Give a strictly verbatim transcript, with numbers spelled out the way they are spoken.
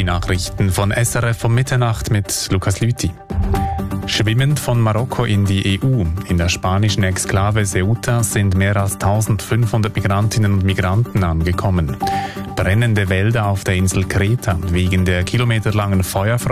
Die Nachrichten von S R F um Mitternacht mit Lukas Lüthi. Schwimmend von Marokko in die E U. In der spanischen Exklave Ceuta sind mehr als eintausendfünfhundert Migrantinnen und Migranten angekommen. Brennende Wälder auf der Insel Kreta wegen der kilometerlangen Feuerfront